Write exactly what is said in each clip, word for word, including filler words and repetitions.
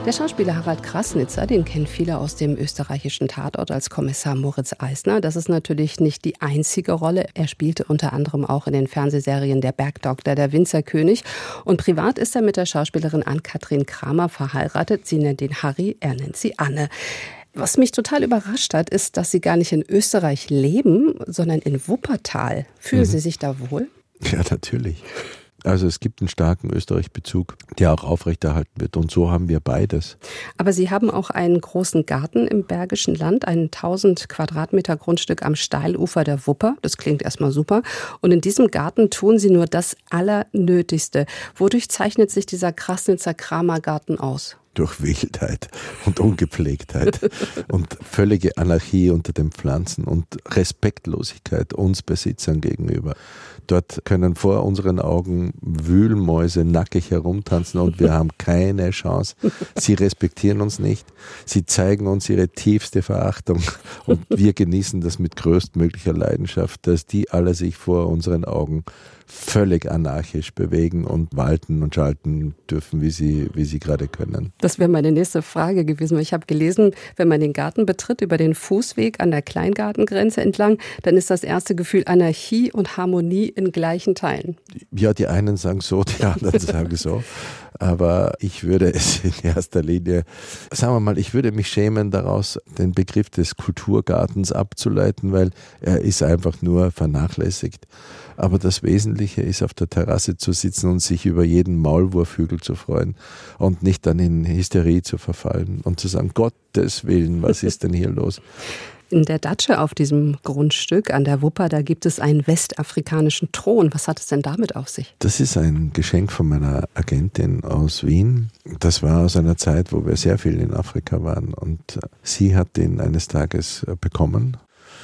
Der Schauspieler Harald Krasnitzer, den kennen viele aus dem österreichischen Tatort als Kommissar Moritz Eisner. Das ist natürlich nicht die einzige Rolle. Er spielte unter anderem auch in den Fernsehserien Der Bergdoktor, Der Winzerkönig. Und privat ist er mit der Schauspielerin Ann-Kathrin Kramer verheiratet. Sie nennt ihn Harry, er nennt sie Anne. Was mich total überrascht hat, ist, dass Sie gar nicht in Österreich leben, sondern in Wuppertal. Fühlen mhm. Sie sich da wohl? Ja, natürlich. Also es gibt einen starken Österreich-Bezug, der auch aufrechterhalten wird. Und so haben wir beides. Aber Sie haben auch einen großen Garten im Bergischen Land, ein tausend Quadratmeter Grundstück am Steilufer der Wupper. Das klingt erstmal super. Und in diesem Garten tun Sie nur das Allernötigste. Wodurch zeichnet sich dieser Krasnitzer-Kramer-Garten aus? Durch Wildheit und Ungepflegtheit und völlige Anarchie unter den Pflanzen und Respektlosigkeit uns Besitzern gegenüber. Dort können vor unseren Augen Wühlmäuse nackig herumtanzen und wir haben keine Chance. Sie respektieren uns nicht, sie zeigen uns ihre tiefste Verachtung und wir genießen das mit größtmöglicher Leidenschaft, dass die alle sich vor unseren Augen völlig anarchisch bewegen und walten und schalten dürfen, wie sie, wie sie gerade können. Das wäre meine nächste Frage gewesen. Ich habe gelesen, wenn man den Garten betritt, über den Fußweg an der Kleingartengrenze entlang, dann ist das erste Gefühl Anarchie und Harmonie in gleichen Teilen. Ja, die einen sagen so, die anderen sagen so. Aber ich würde es in erster Linie, sagen wir mal, ich würde mich schämen, daraus den Begriff des Kulturgartens abzuleiten, weil er ist einfach nur vernachlässigt. Aber das Wesentliche ist, auf der Terrasse zu sitzen und sich über jeden Maulwurfhügel zu freuen und nicht dann in Hysterie zu verfallen und zu sagen, Gottes Willen, was ist denn hier los? In der Datsche auf diesem Grundstück an der Wupper, da gibt es einen westafrikanischen Thron. Was hat es denn damit auf sich? Das ist ein Geschenk von meiner Agentin aus Wien. Das war aus einer Zeit, wo wir sehr viel in Afrika waren und sie hat den eines Tages bekommen.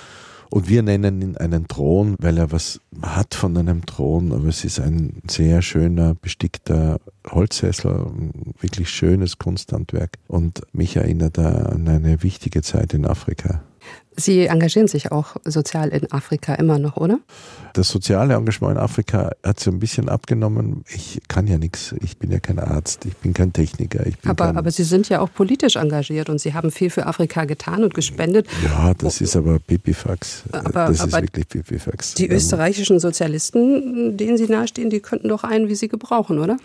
Und wir nennen ihn einen Thron, weil er was hat von einem Thron, aber es ist ein sehr schöner, bestickter Holzsessel, ein wirklich schönes Kunsthandwerk. Und mich erinnert er an eine wichtige Zeit in Afrika. Sie engagieren sich auch sozial in Afrika immer noch, oder? Das soziale Engagement in Afrika hat so ein bisschen abgenommen. Ich kann ja nichts, ich bin ja kein Arzt, ich bin kein Techniker. Ich bin aber, kein aber Sie sind ja auch politisch engagiert und Sie haben viel für Afrika getan und gespendet. Ja, das ist aber Pipifax. Aber, das ist aber wirklich Pipifax. Die österreichischen Sozialisten, denen Sie nahestehen, die könnten doch einen, wie Sie gebrauchen, oder?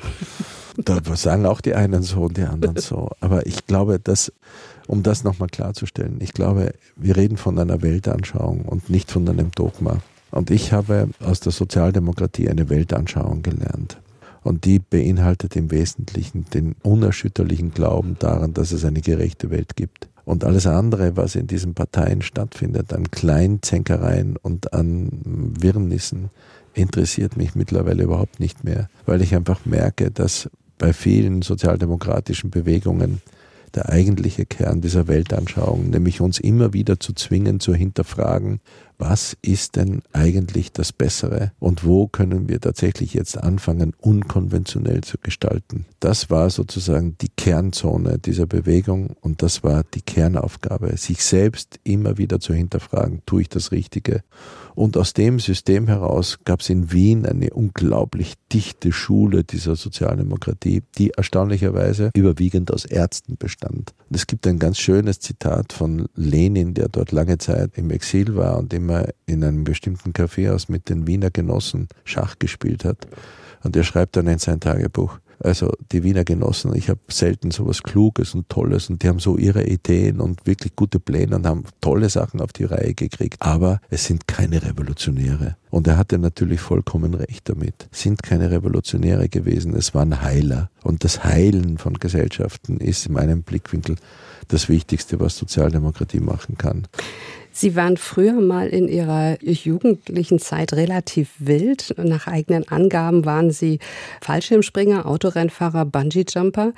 Da sagen auch die einen so und die anderen so. Aber ich glaube, dass, um das nochmal klarzustellen, ich glaube, wir reden von einer Weltanschauung und nicht von einem Dogma. Und ich habe aus der Sozialdemokratie eine Weltanschauung gelernt. Und die beinhaltet im Wesentlichen den unerschütterlichen Glauben daran, dass es eine gerechte Welt gibt. Und alles andere, was in diesen Parteien stattfindet, an Kleinzänkereien und an Wirrnissen, interessiert mich mittlerweile überhaupt nicht mehr, weil ich einfach merke, dass bei vielen sozialdemokratischen Bewegungen der eigentliche Kern dieser Weltanschauung, nämlich uns immer wieder zu zwingen, zu hinterfragen, was ist denn eigentlich das Bessere und wo können wir tatsächlich jetzt anfangen, unkonventionell zu gestalten. Das war sozusagen die Kernzone dieser Bewegung und das war die Kernaufgabe, sich selbst immer wieder zu hinterfragen, tue ich das Richtige? Und aus dem System heraus gab es in Wien eine unglaublich dichte Schule dieser Sozialdemokratie, die erstaunlicherweise überwiegend aus Ärzten bestand. Und es gibt ein ganz schönes Zitat von Lenin, der dort lange Zeit im Exil war und immer in einem bestimmten Kaffeehaus mit den Wiener Genossen Schach gespielt hat. Und er schreibt dann in sein Tagebuch, also die Wiener Genossen, ich habe selten so was Kluges und Tolles und die haben so ihre Ideen und wirklich gute Pläne und haben tolle Sachen auf die Reihe gekriegt, aber es sind keine Revolutionäre. Und er hatte natürlich vollkommen recht damit. Es sind keine Revolutionäre gewesen, es waren Heiler. Und das Heilen von Gesellschaften ist in meinem Blickwinkel das Wichtigste, was Sozialdemokratie machen kann. Sie waren früher mal in Ihrer jugendlichen Zeit relativ wild. Nach eigenen Angaben waren Sie Fallschirmspringer, Autorennfahrer, Bungee-Jumper.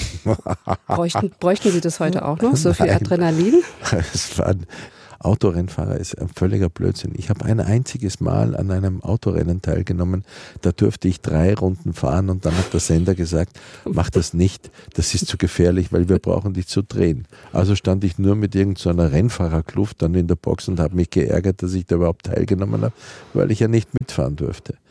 Bräuchten, bräuchten Sie das heute auch noch, so viel Adrenalin? Es waren Autorennfahrer ist ein völliger Blödsinn. Ich habe ein einziges Mal an einem Autorennen teilgenommen, da durfte ich drei Runden fahren und dann hat der Sender gesagt, mach das nicht, das ist zu gefährlich, weil wir brauchen dich zu drehen. Also stand ich nur mit irgendeiner so Rennfahrerkluft dann in der Box und habe mich geärgert, dass ich da überhaupt teilgenommen habe, weil ich ja nicht mitfahren durfte.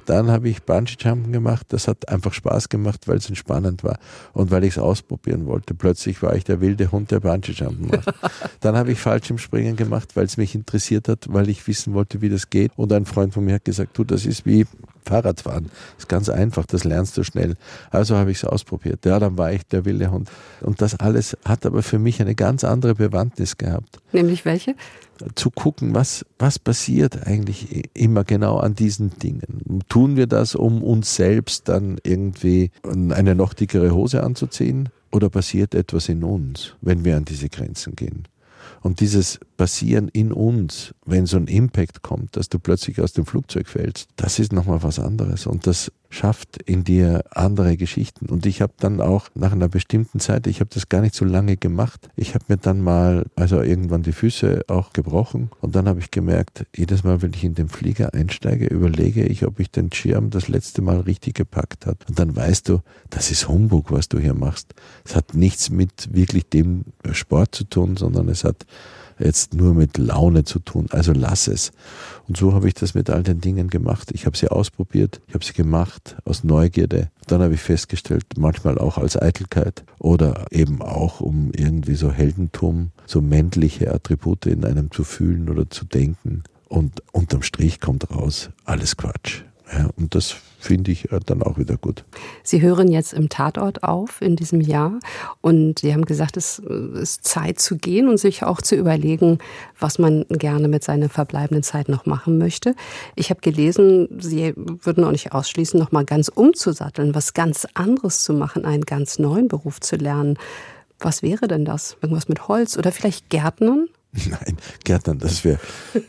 dann habe ich Bungee-Jumpen gemacht. Das hat einfach Spaß gemacht, weil es entspannend war und weil ich es ausprobieren wollte. Plötzlich war ich der wilde Hund, der Bungee-Jumpen macht. Dann habe ich Fallschirmspringen gemacht, weil es mich interessiert hat, weil ich wissen wollte, wie das geht. Und ein Freund von mir hat gesagt, du, das ist wie Fahrradfahren. Das ist ganz einfach, das lernst du schnell. Also habe ich es ausprobiert. Ja, dann war ich der wilde Hund. Und das alles hat aber für mich eine ganz andere Bewandtnis gehabt. Nämlich welche? Zu gucken, was, was passiert eigentlich immer genau an diesen Dingen. Tun wir das, um uns selbst dann irgendwie eine noch dickere Hose anzuziehen? Oder passiert etwas in uns, wenn wir an diese Grenzen gehen? Und dieses Passieren in uns, wenn so ein Impact kommt, dass du plötzlich aus dem Flugzeug fällst, das ist nochmal was anderes. Und das schafft in dir andere Geschichten. Und ich habe dann auch nach einer bestimmten Zeit, ich habe das gar nicht so lange gemacht, ich habe mir dann mal, also irgendwann die Füße auch gebrochen. Und dann habe ich gemerkt, jedes Mal, wenn ich in den Flieger einsteige, überlege ich, ob ich den Schirm das letzte Mal richtig gepackt habe. Und dann weißt du, das ist Humbug, was du hier machst. Es hat nichts mit wirklich dem Sport zu tun, sondern es hat jetzt nur mit Laune zu tun, also lass es. Und so habe ich das mit all den Dingen gemacht. Ich habe sie ausprobiert, ich habe sie gemacht aus Neugierde. Dann habe ich festgestellt, manchmal auch als Eitelkeit oder eben auch um irgendwie so Heldentum, so männliche Attribute in einem zu fühlen oder zu denken. Und unterm Strich kommt raus, alles Quatsch. Ja, und das finde ich dann auch wieder gut. Sie hören jetzt im Tatort auf in diesem Jahr und Sie haben gesagt, es ist Zeit zu gehen und sich auch zu überlegen, was man gerne mit seiner verbleibenden Zeit noch machen möchte. Ich habe gelesen, Sie würden auch nicht ausschließen, noch mal ganz umzusatteln, was ganz anderes zu machen, einen ganz neuen Beruf zu lernen. Was wäre denn das? Irgendwas mit Holz oder vielleicht Gärtnern? Nein, Gärtnern, das wäre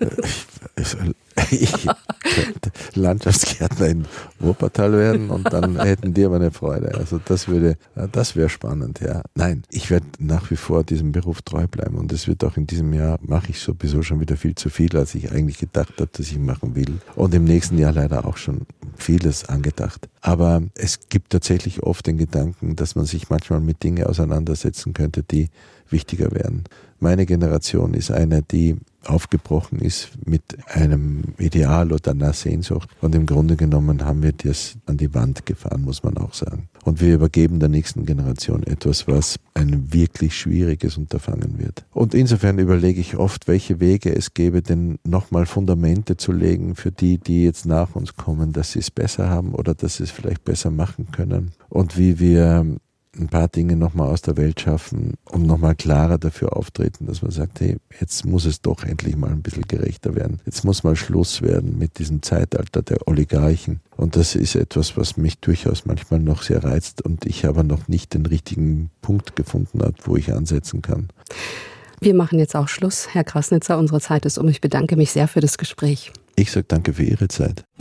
ich, ich könnte Landschaftsgärtner in Wuppertal werden und dann hätten die aber eine Freude. Also das würde, das wäre spannend, ja. Nein, ich werde nach wie vor diesem Beruf treu bleiben und es wird auch in diesem Jahr, mache ich sowieso schon wieder viel zu viel, als ich eigentlich gedacht habe, dass ich machen will. Und im nächsten Jahr leider auch schon vieles angedacht. Aber es gibt tatsächlich oft den Gedanken, dass man sich manchmal mit Dingen auseinandersetzen könnte, die wichtiger werden. Meine Generation ist eine, die aufgebrochen ist mit einem Ideal oder einer Sehnsucht. Und im Grunde genommen haben wir das an die Wand gefahren, muss man auch sagen. Und wir übergeben der nächsten Generation etwas, was ein wirklich schwieriges Unterfangen wird. Und insofern überlege ich oft, welche Wege es gäbe, denn nochmal Fundamente zu legen für die, die jetzt nach uns kommen, dass sie es besser haben oder dass sie es vielleicht besser machen können. Und wie wir ein paar Dinge nochmal aus der Welt schaffen und nochmal klarer dafür auftreten, dass man sagt, hey, jetzt muss es doch endlich mal ein bisschen gerechter werden. Jetzt muss mal Schluss werden mit diesem Zeitalter der Oligarchen. Und das ist etwas, was mich durchaus manchmal noch sehr reizt und ich aber noch nicht den richtigen Punkt gefunden habe, wo ich ansetzen kann. Wir machen jetzt auch Schluss, Herr Krasnitzer. Unsere Zeit ist um. Ich bedanke mich sehr für das Gespräch. Ich sage danke für Ihre Zeit.